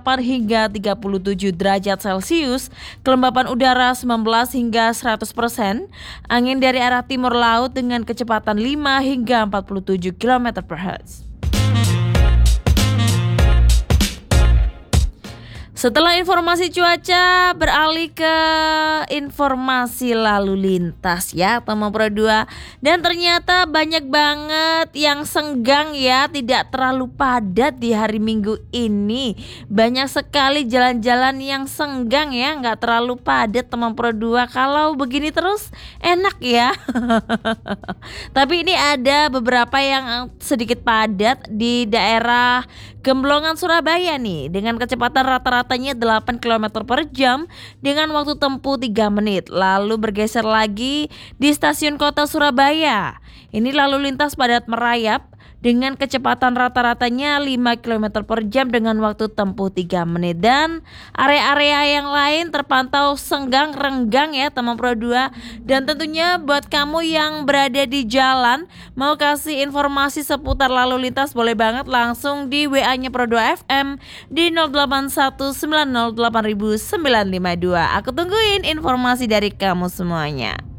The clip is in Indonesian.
hingga 37 derajat Celcius, kelembapan udara 19 hingga 100%, angin dari arah timur laut dengan kecepatan 5 hingga 47 km/h. Setelah informasi cuaca, beralih ke informasi lalu lintas ya teman Pro 2. Dan ternyata banyak banget yang senggang ya, tidak terlalu padat di hari Minggu ini. Banyak sekali jalan-jalan yang senggang ya, nggak terlalu padat teman Pro 2. Kalau begini terus enak ya. Tapi ini ada beberapa yang sedikit padat di daerah Gemblongan Surabaya nih, dengan kecepatan rata-ratanya 8 km per jam dengan waktu tempuh 3 menit. Lalu bergeser lagi di stasiun kota Surabaya. Ini lalu lintas padat merayap dengan kecepatan rata-ratanya 5 km per jam dengan waktu tempuh 3 menit. Dan area-area yang lain terpantau senggang renggang ya teman Pro 2. Dan tentunya buat kamu yang berada di jalan mau kasih informasi seputar lalu lintas, boleh banget langsung di WA-nya Pro 2 FM di 0819080952. Aku tungguin informasi dari kamu semuanya.